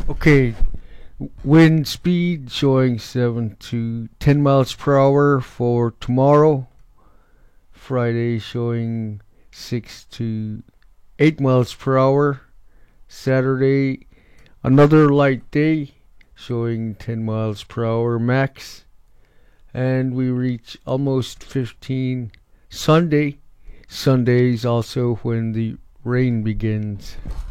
Okay, wind speed showing 7 to 10 miles per hour for tomorrow. Friday showing 6 to 8 miles per hour. Saturday, another light day showing 10 miles per hour max. And we reach almost 15 Sunday. Sundays also when the rain begins.